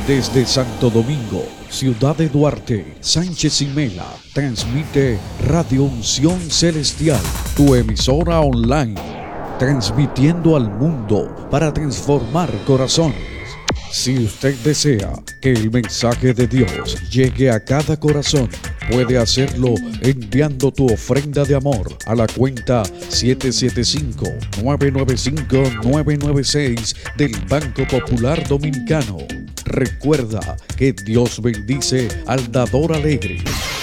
Desde Santo Domingo, Ciudad de Duarte, Sánchez y Mela, transmite Radio Unción Celestial, tu emisora online, transmitiendo al mundo para transformar corazones. Si usted desea que el mensaje de Dios llegue a cada corazón, puede hacerlo enviando tu ofrenda de amor a la cuenta 775-995-996 del Banco Popular Dominicano. Recuerda que Dios bendice al dador alegre.